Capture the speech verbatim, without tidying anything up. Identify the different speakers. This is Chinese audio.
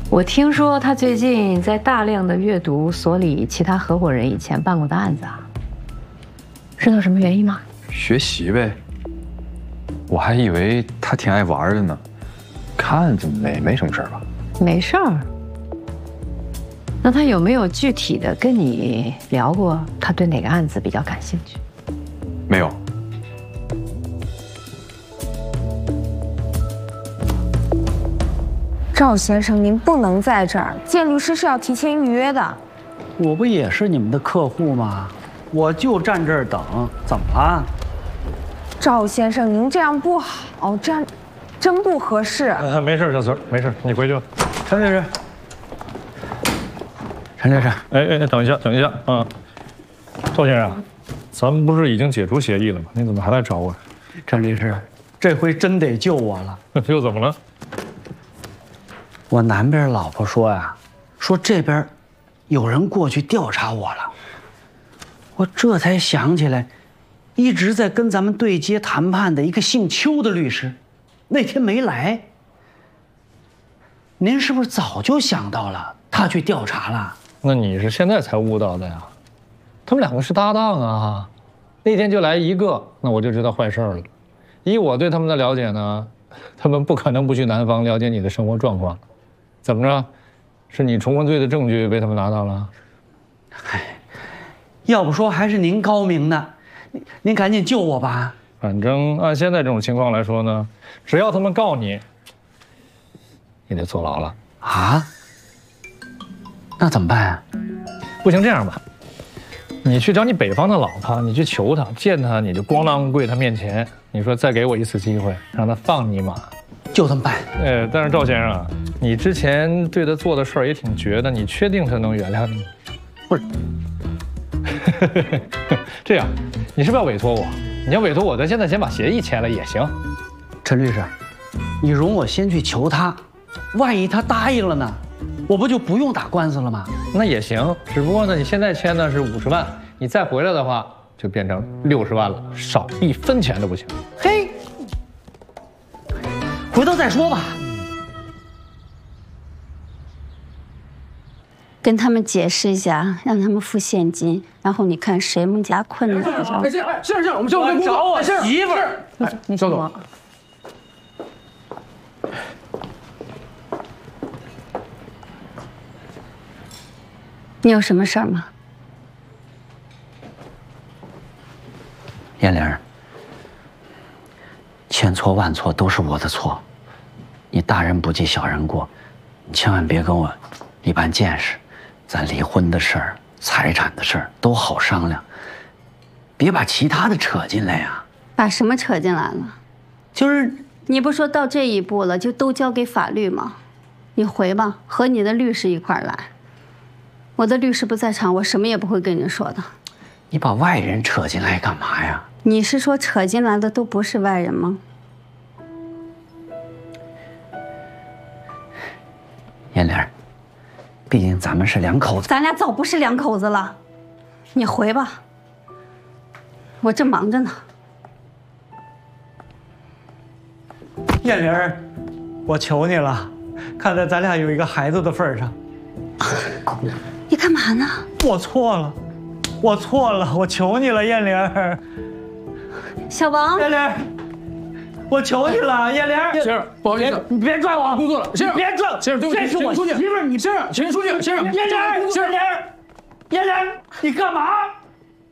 Speaker 1: 我听说他最近在大量的阅读所里其他合伙人以前办过的案子啊，知道什么原因吗？
Speaker 2: 学习呗。我还以为他挺爱玩的呢，看着没没什么事儿吧？
Speaker 1: 没事儿。那他有没有具体的跟你聊过他对哪个案子比较感兴趣？
Speaker 2: 没有。
Speaker 3: 赵先生，您不能在这儿，见律师是要提前预约的。
Speaker 4: 我不也是你们的客户吗？我就站这儿等，怎么了？
Speaker 3: 赵先生，您这样不好，这样真不合适。
Speaker 5: 呃，没事，小孙，没事，你回去吧。
Speaker 4: 陈律师，陈律师，
Speaker 5: 哎哎，等一下，等一下，嗯，赵先生，咱们不是已经解除协议了吗？你怎么还来找我？
Speaker 4: 陈律师，这回真得救我了。
Speaker 5: 又怎么了？
Speaker 4: 我南边老婆说呀，说这边有人过去调查我了。我这才想起来，一直在跟咱们对接谈判的一个姓邱的律师，那天没来。您是不是早就想到了他去调查了？
Speaker 5: 那你是现在才悟到的呀？他们两个是搭档啊，那天就来一个，那我就知道坏事了。以我对他们的了解呢，他们不可能不去南方了解你的生活状况。怎么着？是你重婚罪的证据被他们拿到了？
Speaker 4: 唉，要不说还是您高明呢，您您赶紧救我吧。
Speaker 5: 反正按现在这种情况来说呢，只要他们告你，也得坐牢了
Speaker 4: 啊。那怎么办啊？
Speaker 5: 不行，这样吧，你去找你北方的老婆，你去求她，见她你就咣当跪她面前，你说再给我一次机会，让她放你一马。
Speaker 4: 就这么办。
Speaker 5: 呃，但是赵先生啊，你之前对他做的事儿也挺绝的，你确定他能原谅你？
Speaker 4: 不是，
Speaker 5: 这样，你是不是要委托我？你要委托我，咱现在先把协议签了也行。
Speaker 4: 陈律师，你容我先去求他，万一他答应了呢，我不就不用打官司了吗？
Speaker 5: 那也行，只不过呢，你现在签的是五十万，你再回来的话就变成六十万了，少一分钱都不行。
Speaker 4: 嘿。回头再说吧。
Speaker 6: 跟他们解释一下，让他们付现金，然后你看谁们家困难。
Speaker 7: 哎，这是是是，我们交给找我媳妇儿。
Speaker 1: 哎，你
Speaker 7: 肖总，
Speaker 6: 你有什么事儿吗？
Speaker 4: 燕玲，千错万错都是我的错。你大人不计小人过，你千万别跟我一般见识。咱离婚的事儿、财产的事儿都好商量，别把其他的扯进来呀。
Speaker 6: 把什么扯进来了？
Speaker 4: 就是
Speaker 6: 你不说到这一步了，就都交给法律吗？你回吧，和你的律师一块儿来。我的律师不在场，我什么也不会跟你说的。
Speaker 4: 你把外人扯进来干嘛呀？
Speaker 6: 你是说扯进来的都不是外人吗？
Speaker 4: 燕玲，毕竟咱们是两口子。
Speaker 6: 咱俩早不是两口子了，你回吧，我正忙着呢。
Speaker 4: 燕玲，我求你了，看在咱俩有一个孩子的份上，
Speaker 6: 你干嘛呢？
Speaker 4: 我错了，我错了，我求你了，燕玲。
Speaker 6: 小王，
Speaker 4: 燕玲，我求你了，燕玲。
Speaker 7: 先生，不好意思，
Speaker 4: 你别拽我，
Speaker 7: 工作了，先生，
Speaker 4: 别拽，
Speaker 7: 先生，对不起，
Speaker 4: 这是我媳妇儿，你
Speaker 7: 先生，请书记，先生，
Speaker 4: 燕玲，
Speaker 7: 先生，
Speaker 4: 燕玲，燕玲，你干嘛？